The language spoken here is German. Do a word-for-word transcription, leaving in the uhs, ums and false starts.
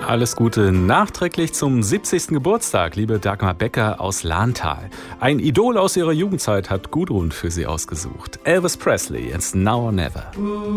Alles Gute nachträglich zum siebzigsten Geburtstag, liebe Dagmar Becker aus Lahntal. Ein Idol aus ihrer Jugendzeit hat Gudrun für sie ausgesucht. Elvis Presley, It's Now or Never.